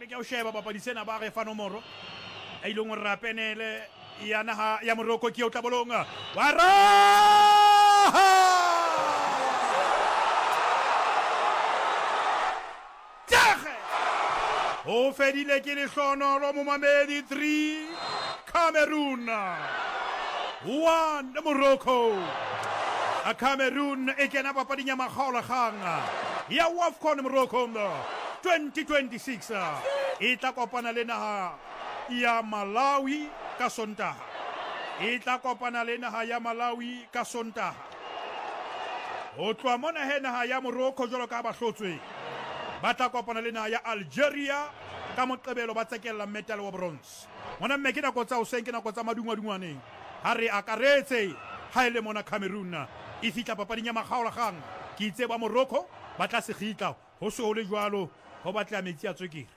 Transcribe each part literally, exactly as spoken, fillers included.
le ke o sheba papadi sena ba re fa nomoro e ileng o rapenele ya naha ya Morocco ke o tla bolonga wa ra o fedile ke lehlono lo momamedi three Cameroon one Morocco a Cameroon e kena papading ya makgaolakgang ya WAFCON Morocco twenty twenty-six e tla kopana le naha ya Malawi ka Sontaga e tla kopana le naha ya Malawi ka Sontaga o tloa mona he naha ya Morocco jwalo ka ba hlotswe ba tla kopana le naha ya Algeria ka moqebelo ba tsekella medal wa bronze mona mme ke nako tsa o senke nako tsa madungwadungwaneng ha re akaretse ha ile mona Cameroon e fitla papading ya makgaolakgang ke itse ba Morocco ba tla se gitla ho se ho le jwalo ho batla metsi a tswekere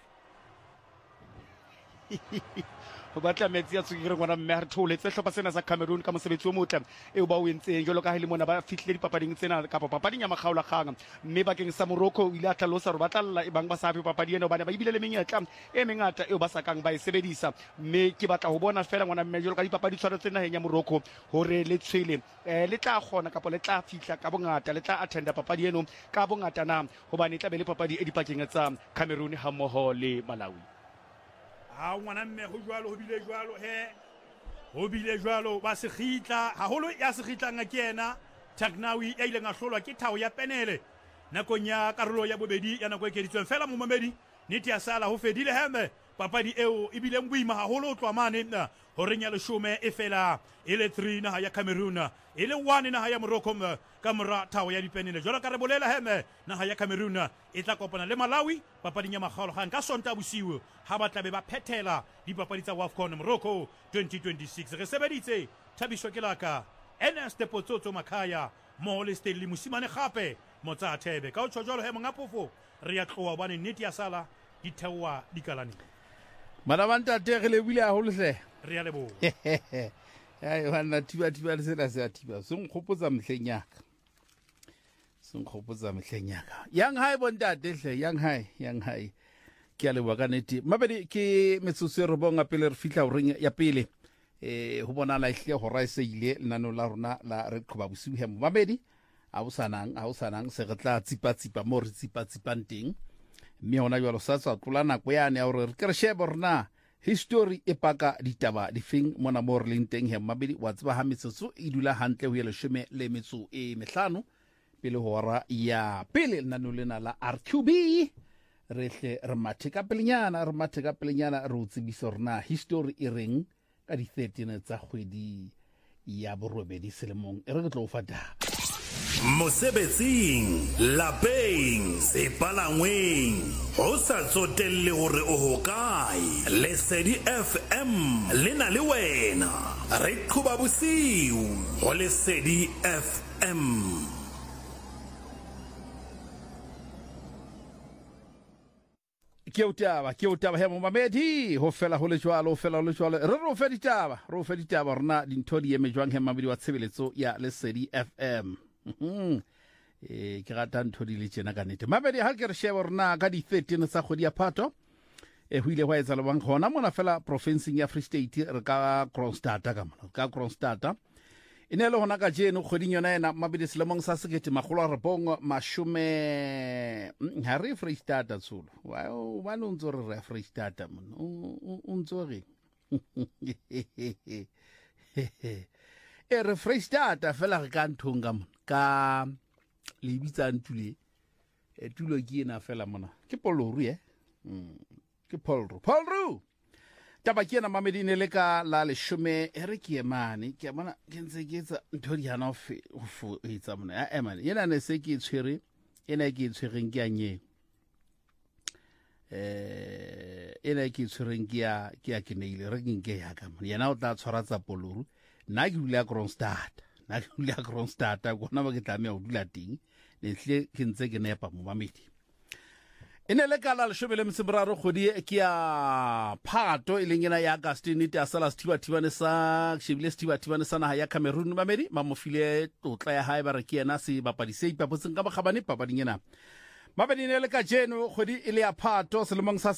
ho batla metsi a tswekere ngwana mme ha re tholetse hlopha sena sa Cameroon ka mosebetsi o motle eo ba o entseng jalo ka ha ile mona ba fihlile dipapading tsena ka papading ya makgaolakgang mme bakeng sa Morocco ile a tlalosa re batla e bang ba sa hape papadi ena ba ne ba ibile le menyetla e mengata eo ba sa kang ba e sebedisa mme ke batla ho bona fela ngwana mme jalo ka dipapadi tshwaretse naheng ya Morocco hore le tshwele eh le tla kgona kapo le tla fihla ka bongata le tla attenda papadi eno ka bongata na hobane e tla be le papadi e dipakeng tsa Cameroon ha mmoho le Malawi. ha ngwana mme ho jwalo ho bile jwalo he ho bile jwalo ba se gitla haholo ya se gitlang ke yena Tagnawi ya ile ngahlolwa ke thao ya penele nakong ya karolo ya bobedi ya nako e keditsweng fela mo mamedi niti ya sala ho fedile heme papadi eo e bile ngwima haholo tloa mane na ho renya leshome e fela ile three naha ya Cameroon ile one naha ya Morocco ka mora thao ya dipenele jwalo ka re bolela heme naha ya Cameroon e tla kopana le Malawi papading ya makgaolakgang ka Sontaga bosiu ha ba tla be ba phethela dipapadi tsa WAFCON Morocco twenty twenty-six re sebeditse Thabiso ke laka Ernest Potsotso Makhaya mo le Stanley Mosimane gape motsa thebe ka o tsho jwalo he monga pofo re ya tloa bane nnete ya sala di thewa di kalane Madamanta te re le bile a holse re ya lebo ai wana tiba tiba le sela se tiba se nkgopotsa mhleng yaka se nkgopotsa mhleng yaka yang hai bontate hle yang hai yang hai ke a le wa kanete mabedi ke metsotso re bonga pele re fihla o reng ya pele eh ho bona la ihle ho raise ile nano la rona la re qhoba bosiu he mabedi a o sanang a o sanang se re tla tsipa tsipa mo re tsipa tsipanteng mme hona jwalo sa tswa tlola nako yane ya hore re ke re shebe rena history e paka ditaba di feng mona mo re leng teng he mabedi wa tseba ha metsotso e dula hantle ho ile shome le metso e mehlano pele hora ya pele nano lena la R Q B re hle re mathe ka pelenyana re mathe ka pelenyana re utsibisa rena history e reng ka di thirteen tsa kgwedi ya borobedi selemong e re ke tlo o fata mosebetsing lapeng sepalangweng ho sa tsotelle hore o hokae Lesedi F M le na le wena re qhoba bosiu ho Lesedi F M. ke o taba ke o taba he mo mamedi ho fela ho le jwalo ho fela ho le jwalo re ro fe ditaba ro fe ditaba rena dintho di eme jwang he mamedi wa tshebeletso ya Lesedi F M. Mm eh ke rata ntho di le tsena ka nete mabedi ha ke re sheba rena ka di thirteen tsa kgwedi ya Phato e huile wa etsa le bang gona mona fela province ya Free State re ka Kroonstad ka mona ka Kroonstad ine le hona ka jeno kgweding yona ena mabedi selemong sa sekete magolo a re bong mashume ha re Free State tsolo wa wa no ntso re Free State mon o ntso re e re Free State fela re ka nthonga mona ka le bitsa ntule e tulo ke ena fela mona ke Polru eh ke Polru Polru taba ke ena mamedi ne le ka la leshome e re ke emane ke bona ke ntse ke etsa ntho di hana ho etsa mona ya emane yena ne se ke tshwere ena ke tshwereng ke anye eh ena ke tshwereng ke ya ke ya ke neile re ke ya ka mona yena o tla tshwara tsa Polru na ke dula Kroonstad na ke dula Kroonstad gona ba ke tlamea o dula teng le hle ke ntse ke nepa mo mamedi ene le kala le shobele msembraro khodi ke ya Phato ilengena ya Agustine te asala sthiba thibane sa shebile sthiba thibane sa na ya Cameroon mamedi mamofile totla ya hae ba re ke yena se bapadise ipapotseng ka bakgabane papading ena mabedi ne le ka jeno khodi ile ya Phato selemong sa